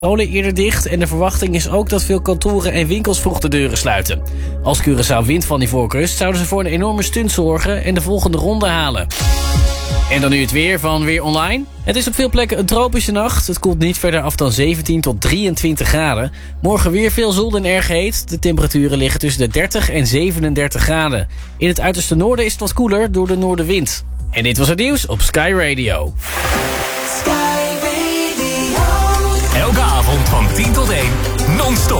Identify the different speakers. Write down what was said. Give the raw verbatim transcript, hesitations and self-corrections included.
Speaker 1: scholen eerder dicht en de verwachting is ook dat veel kantoren en winkels vroeg de deuren sluiten. Als Curaçao wint van Ivoorkust zouden ze voor een enorme stunt zorgen en de volgende ronde halen. En dan nu het weer van Weer Online. Het is op veel plekken een tropische nacht. Het koelt niet verder af dan zeventien tot drieëntwintig graden. Morgen weer veel zon en erg heet. De temperaturen liggen tussen de dertig en zevenendertig graden. In het uiterste noorden is het wat koeler door de noordenwind. En dit was het nieuws op Sky Radio.
Speaker 2: Sky Radio. Elke avond van tien tot één, non-stop.